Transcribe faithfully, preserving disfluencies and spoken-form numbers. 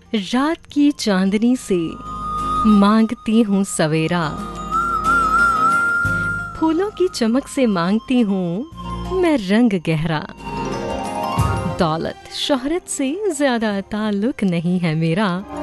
रात की चांदनी से मांगती हूँ सवेरा, फूलों की चमक से मांगती हूँ मैं रंग गहरा। दौलत शोहरत से ज्यादा ताल्लुक नहीं है मेरा,